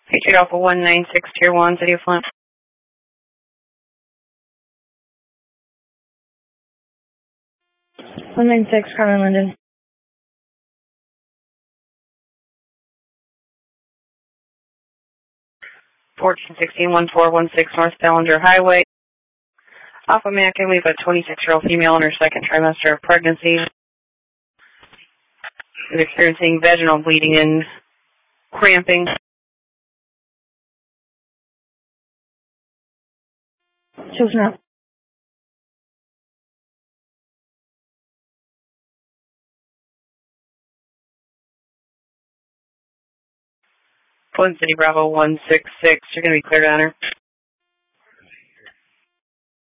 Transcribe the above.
Patriot Alpha 196, Tier 1, City of Flint. 196, Carmen London. Fourteen 1416 North Ballinger Highway. Alpha American, we have a 26-year-old female in her second trimester of pregnancy. Is experiencing vaginal bleeding and cramping. Children out. Flint City Bravo 166, you're going to be cleared on her.